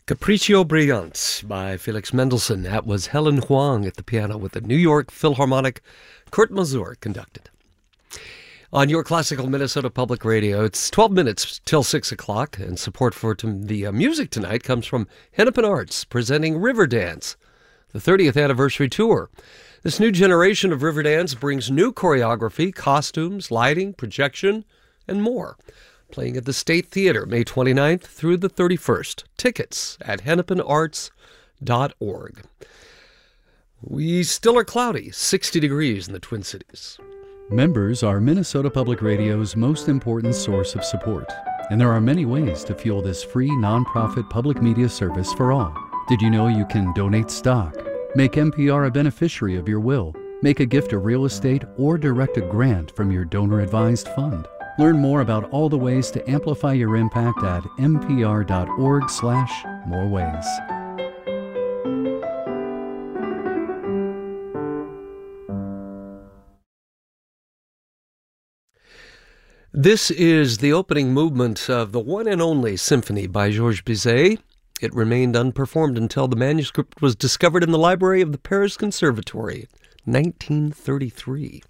Capriccio Brillante by Felix Mendelssohn. That was Helen Huang at the piano with the New York Philharmonic. Kurt Mazur conducted. On your classical Minnesota Public Radio, it's 12 minutes till 6 o'clock, and support for the music tonight comes from Hennepin Arts, presenting Riverdance, the 30th anniversary tour. This new generation of Riverdance brings new choreography, costumes, lighting, projection, and more. Playing at the State Theater, May 29th through the 31st. Tickets at hennepinarts.org. We still are cloudy, 60 degrees in the Twin Cities. Members are Minnesota Public Radio's most important source of support, and there are many ways to fuel this free nonprofit public media service for all. Did you know you can donate stock, make NPR a beneficiary of your will, make a gift of real estate, or direct a grant from your donor-advised fund? Learn more about all the ways to amplify your impact at npr.org/moreways. This is the opening movement of the one and only symphony by Georges Bizet. It remained unperformed until the manuscript was discovered in the library of the Paris Conservatory in 1933.